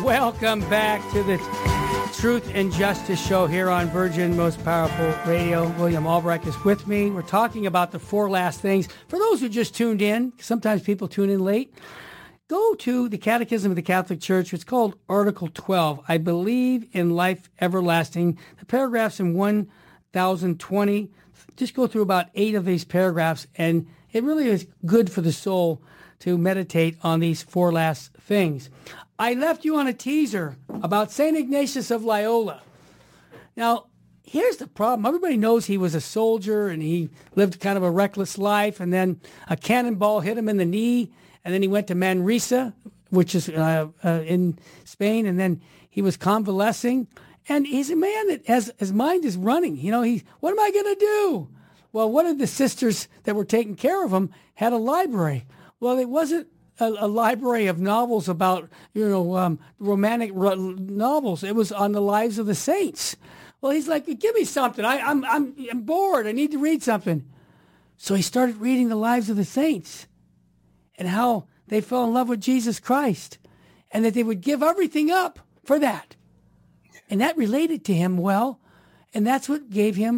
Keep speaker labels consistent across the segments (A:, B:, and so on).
A: Welcome back to the Truth and Justice Show here on Virgin Most Powerful Radio. William Albrecht is with me. We're talking about the four last things. For those who just tuned in, sometimes people tune in late, go to the Catechism of the Catholic Church. It's called Article 12. I believe in life everlasting. The paragraphs in 1020, just go through about 8 of these paragraphs, and it really is good for the soul to meditate on these four last things. I left you on a teaser about St. Ignatius of Loyola. Now, here's the problem. Everybody knows he was a soldier and he lived kind of a reckless life, and then a cannonball hit him in the knee, and then he went to Manresa, which is in Spain, and then he was convalescing. And he's a man that has, his mind is running. You know, what am I going to do? Well, one of the sisters that were taking care of him had a library. Well, it wasn't a library of novels about, romantic novels. It was on the lives of the saints. Well, he's like, give me something. I'm bored. I need to read something. So he started reading the lives of the saints and how they fell in love with Jesus Christ and that they would give everything up for that. And that related to him well. And that's what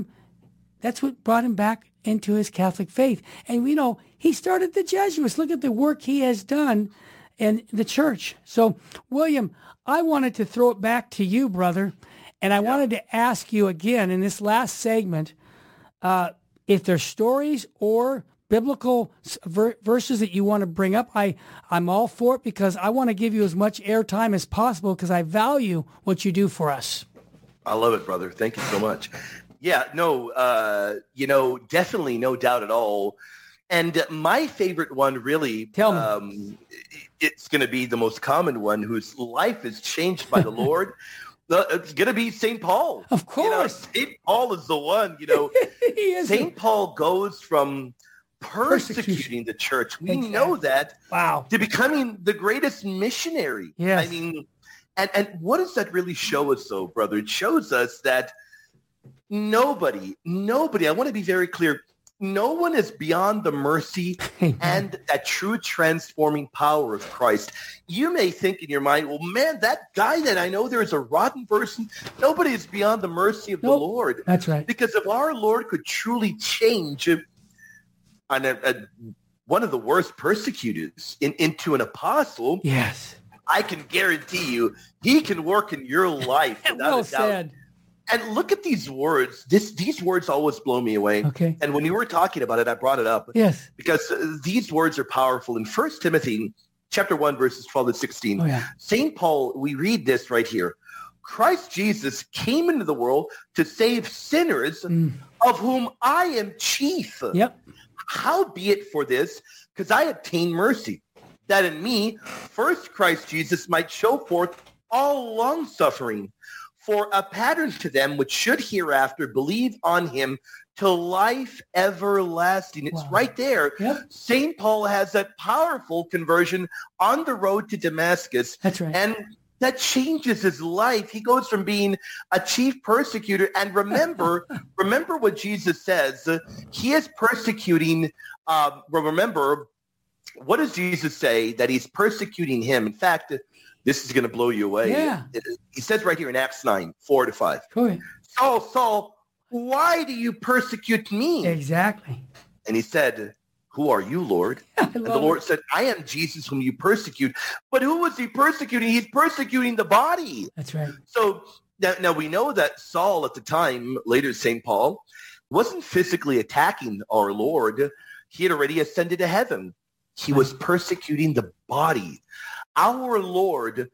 A: brought him back into his Catholic faith. And he started the Jesuits. Look at the work he has done in the church. So, William, I wanted to throw it back to you, brother. And I wanted to ask you again in this last segment, if there's stories or biblical verses that you want to bring up, I'm all for it, because I want to give you as much airtime as possible because I value what you do for us.
B: I love it, brother. Thank you so much. Yeah, no, definitely no doubt at all. And my favorite one, really,
A: tell me.
B: It's going to be the most common one, whose life is changed by the Lord. It's going to be St. Paul.
A: Of course.
B: St. Paul is the one, St. Paul goes from persecuting the church. We know that.
A: Wow.
B: To becoming the greatest missionary.
A: Yes.
B: I mean, and what does that really show us, though, brother? It shows us that nobody, I want to be very clear, no one is beyond the mercy and that true transforming power of Christ. You may think in your mind, well, man, that guy that I know there is a rotten person. Nobody is beyond the mercy of the Lord.
A: That's right.
B: Because if our Lord could truly change one of the worst persecutors into an apostle,
A: yes,
B: I can guarantee you he can work in your life without
A: well
B: a doubt.
A: said.
B: And look at these words. These words always blow me away.
A: Okay.
B: And when you were talking about it, I brought it up.
A: Yes.
B: Because these words are powerful. In 1 Timothy chapter 1, verses 12 and 16, St. Paul, we read this right here. Christ Jesus came into the world to save sinners, of whom I am chief.
A: Yep.
B: Howbeit for this, because I obtain mercy, that in me, first Christ Jesus might show forth all long-suffering, for a pattern to them which should hereafter believe on him to life everlasting. It's right there.
A: Yep.
B: St. Paul has that powerful conversion on the road to Damascus.
A: That's right.
B: And that changes his life. He goes from being a chief persecutor. And remember what Jesus says. He is persecuting. Remember, what does Jesus say? That he's persecuting him. In fact, this is going to blow you away.
A: Yeah.
B: He says right here in Acts 9, 4-5.
A: Go ahead.
B: Saul, why do you persecute me?
A: Exactly.
B: And he said, who are you, Lord? And the Lord said, I am Jesus whom you persecute. But who was he persecuting? He's persecuting the body.
A: That's right.
B: So now we know that Saul at the time, later St. Paul, wasn't physically attacking our Lord. He had already ascended to heaven. He was persecuting the body. Our Lord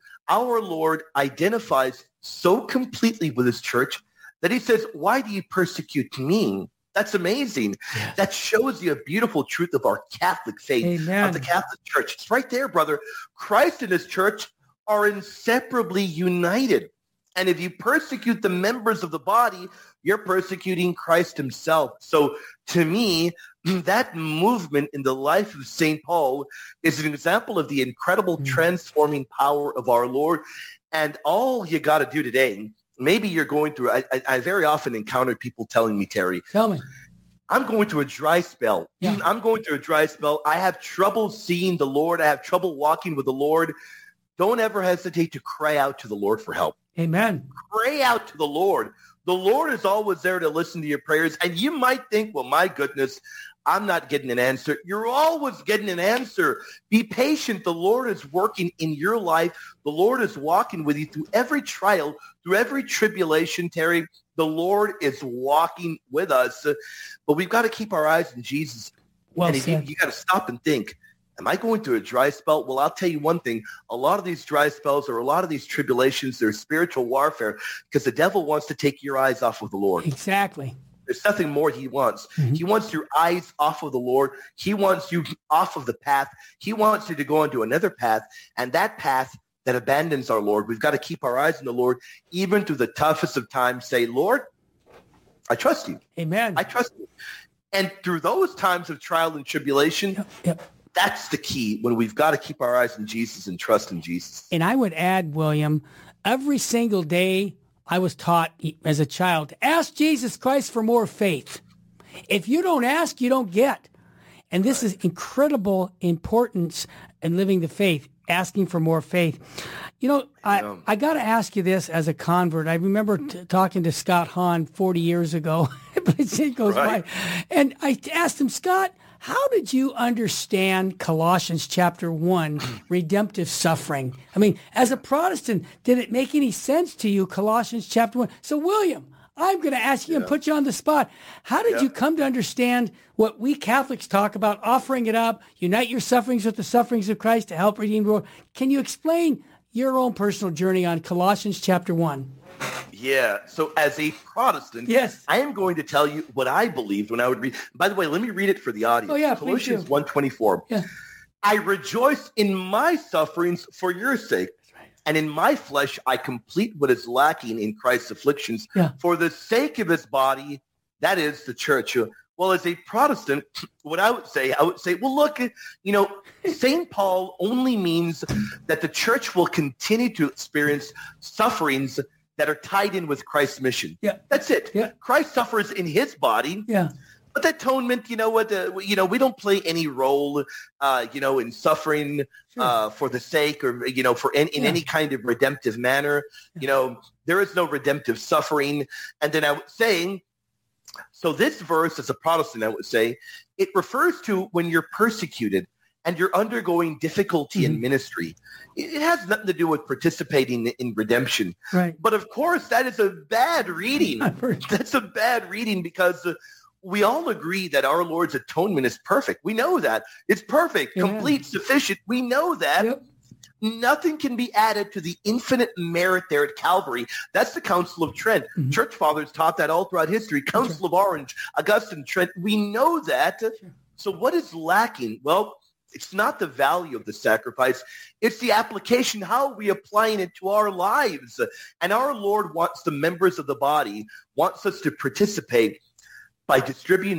B: identifies so completely with his church that he says, why do you persecute me? That's amazing. Yes. That shows you a beautiful truth of our Catholic faith,
A: Amen.
B: Of the Catholic Church. It's right there, brother. Christ and his church are inseparably united. And if you persecute the members of the body, you're persecuting Christ himself. So to me, that movement in the life of St. Paul is an example of the incredible transforming power of our Lord. And all you got to do today, maybe you're going through, I very often encounter people telling me, Terry,
A: tell me,
B: I'm going through a dry spell.
A: Yeah.
B: I'm going through a dry spell. I have trouble seeing the Lord. I have trouble walking with the Lord. don't ever hesitate to cry out to the Lord for help.
A: Amen.
B: Pray out to the Lord. The Lord is always there to listen to your prayers. And you might think, well, my goodness, I'm not getting an answer. You're always getting an answer. Be patient. The Lord is working in your life. The Lord is walking with you through every trial, through every tribulation, Terry. The Lord is walking with us. But we've got to keep our eyes on Jesus.
A: Well
B: and
A: said.
B: you got to stop and think, am I going through a dry spell? Well, I'll tell you one thing. A lot of these dry spells or a lot of these tribulations, they're spiritual warfare because the devil wants to take your eyes off of the Lord.
A: Exactly.
B: There's nothing more he wants.
A: Mm-hmm.
B: He wants your eyes off of the Lord. He wants you off of the path. He wants you to go into another path. And that path that abandons our Lord, we've got to keep our eyes on the Lord, even through the toughest of times. Say, Lord, I trust you.
A: Amen.
B: I trust you. And through those times of trial and tribulation,
A: Yep.
B: that's the key when we've got to keep our eyes on Jesus and trust in Jesus.
A: And I would add, William, every single day I was taught as a child to ask Jesus Christ for more faith. If you don't ask, you don't get. And this is incredible importance in living the faith, asking for more faith. You know, I got to ask you this as a convert. I remember talking to Scott Hahn 40 years ago. It goes by. And I asked him, Scott, how did you understand Colossians chapter 1, redemptive suffering? I mean, as a Protestant, did it make any sense to you, Colossians chapter 1? So, William, I'm going to ask you and put you on the spot. How did you come to understand what we Catholics talk about, offering it up, unite your sufferings with the sufferings of Christ to help redeem the world? Can you explain your own personal journey on Colossians chapter 1?
B: Yeah. So as a Protestant,
A: Yes.
B: I am going to tell you what I believed when I would read. By the way, let me read it for the audience.
A: Oh, yeah,
B: Colossians
A: please do.
B: 1:24.
A: Yeah.
B: I rejoice in my sufferings for your sake. And in my flesh, I complete what is lacking in Christ's afflictions for the sake of his body, that is the church. Well, as a Protestant, what I would say, well, look, St. Paul only means that the church will continue to experience sufferings that are tied in with Christ's mission.
A: Yeah.
B: That's it.
A: Yeah.
B: Christ suffers in his body.
A: Yeah.
B: But the atonement, we don't play any role, in suffering for the sake or, in any kind of redemptive manner. There is no redemptive suffering. And then I was saying, so this verse as a Protestant, I would say, it refers to when you're persecuted and you're undergoing difficulty in ministry. It has nothing to do with participating in redemption.
A: Right.
B: But of course, that is a bad reading. That's a bad reading because we all agree that our Lord's atonement is perfect. We know that. It's perfect, complete, sufficient. We know that.
A: Yep.
B: Nothing can be added to the infinite merit there at Calvary. That's the Council of Trent.
A: Mm-hmm.
B: Church fathers taught that all throughout history. Council of Orange, Augustine, Trent. We know that. Sure. So what is lacking? Well, it's not the value of the sacrifice. It's the application, how are we applying it to our lives? And our Lord wants the members of the body, wants us to participate by distributing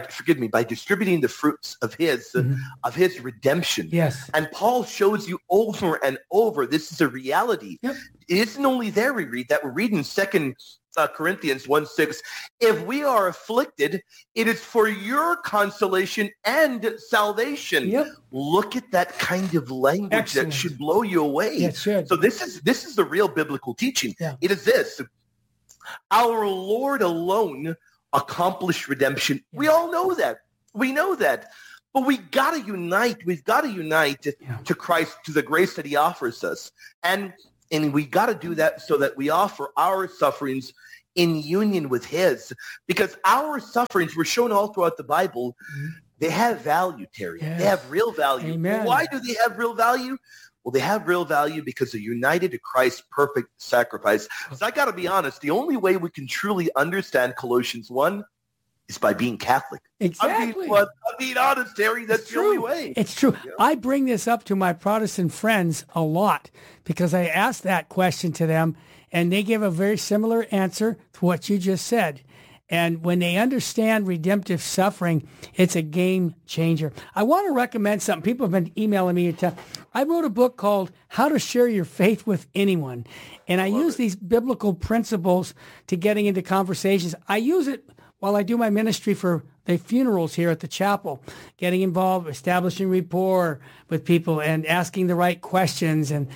B: the fruits of his redemption.
A: Yes.
B: And Paul shows you over and over, this is a reality.
A: Yep.
B: It isn't only there we read that. We're reading 2 Corinthians 1:6. If we are afflicted, it is for your consolation and salvation.
A: Yep.
B: Look at that kind of language that should blow you away.
A: It should.
B: So this is the real biblical teaching.
A: Yeah.
B: It is this. Our Lord alone accomplished redemption. We all know that. We know that. But we got to unite. We've got to unite to Christ, to the grace that he offers us. And we got to do that so that we offer our sufferings in union with his. Because our sufferings were shown all throughout the Bible. They have value, Terry.
A: Yes.
B: They have real value.
A: Amen.
B: Why do they have real value? Well, they have real value because they're united to Christ's perfect sacrifice. So I got to be honest, the only way we can truly understand Colossians 1 is by being Catholic.
A: Exactly.
B: I'm being honest, Terry. That's the only way.
A: It's true. Yeah. I bring this up to my Protestant friends a lot because I asked that question to them, and they give a very similar answer to what you just said. And when they understand redemptive suffering, it's a game changer. I want to recommend something. People have been emailing me. I wrote a book called How to Share Your Faith with Anyone. And I use these biblical principles to getting into conversations. I use it while I do my ministry for the funerals here at the chapel, getting involved, establishing rapport with people and asking the right questions. And,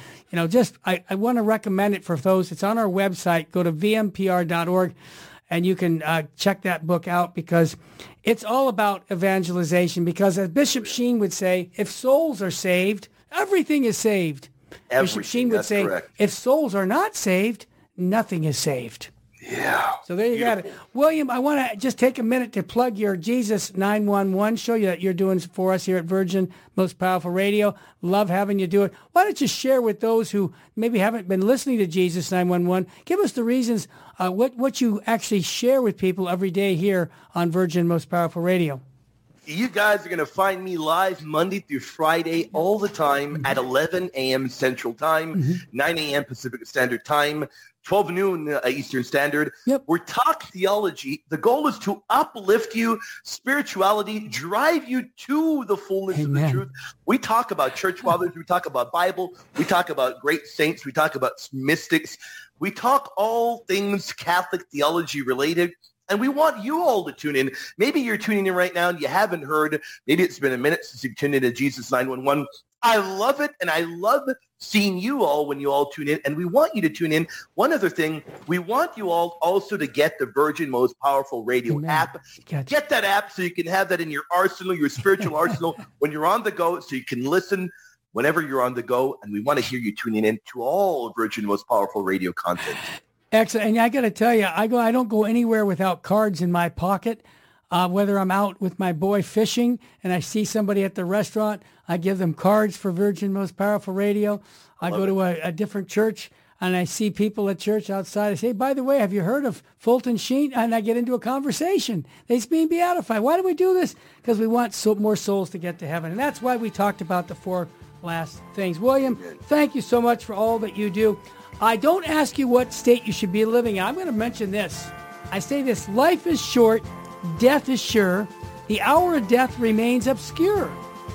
A: I want to recommend it for those. It's on our website. Go to vmpr.org and you can check that book out, because it's all about evangelization. Because as Bishop Sheen would say, if souls are saved, everything is saved. Bishop Sheen would say, correct. If souls are not saved, nothing is saved.
B: Yeah.
A: So there you got it. William, I want to just take a minute to plug your Jesus 911 show that you're doing for us here at Virgin Most Powerful Radio. Love having you do it. Why don't you share with those who maybe haven't been listening to Jesus 911, give us the reasons, what you actually share with people every day here on Virgin Most Powerful Radio.
B: You guys are going to find me live Monday through Friday all the time at 11 a.m. Central Time, 9 a.m. Pacific Standard Time, 12 noon Eastern Standard.
A: Yep.
B: We're talk theology. The goal is to uplift you, spirituality, drive you to the fullness of the truth. We talk about church fathers. We talk about Bible. We talk about great saints. We talk about mystics. We talk all things Catholic theology related. And we want you all to tune in. Maybe you're tuning in right now and you haven't heard. Maybe it's been a minute since you've tuned in to Jesus 911. I love it, and I love seeing you all when you all tune in, and we want you to tune in. One other thing, we want you all also to get the Virgin Most Powerful Radio app. Get that app so you can have that in your arsenal, your spiritual arsenal, when you're on the go, so you can listen whenever you're on the go, and we want to hear you tuning in to all Virgin Most Powerful Radio content.
A: Excellent. And I got to tell you, I don't go anywhere without cards in my pocket. Whether I'm out with my boy fishing and I see somebody at the restaurant, I give them cards for Virgin Most Powerful Radio. I go to a different church and I see people at church outside. I say, by the way, have you heard of Fulton Sheen? And I get into a conversation. They's being beatified. Why do we do this? Because we want more souls to get to heaven. And that's why we talked about the 4 last things. William, thank you so much for all that you do. I don't ask you what state you should be living in. I'm going to mention this. I say this: life is short, death is sure, the hour of death remains obscure.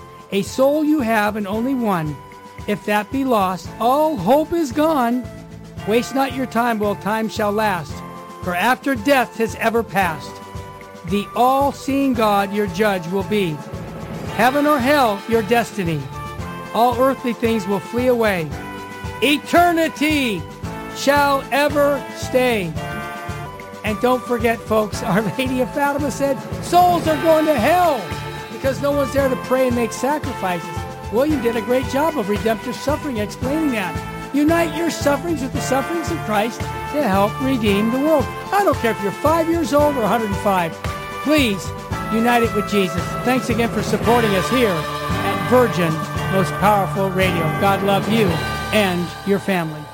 A: A soul you have and only one. If that be lost, all hope is gone. Waste not your time while time shall last, for after death has ever passed, the all-seeing God your judge will be. Heaven or hell your destiny. All earthly things will flee away. Eternity shall ever stay. And don't forget, folks, Our Lady of Fatima said souls are going to hell because no one's there to pray and make sacrifices. William did a great job of redemptive suffering, explaining that. Unite your sufferings with the sufferings of Christ to help redeem the world. I don't care if you're 5 years old or 105. Please unite it with Jesus. Thanks again for supporting us here at Virgin Most Powerful Radio. God love you and your family.